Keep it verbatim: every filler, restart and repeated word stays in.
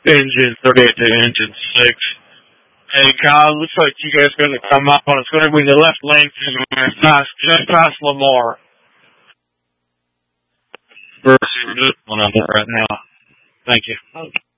engine thirty-eight to engine six. Hey, Kyle, looks like you guys are going to come up on. It's going to be the left lane just past, just past Lamar. We're just one of it right now. Thank you.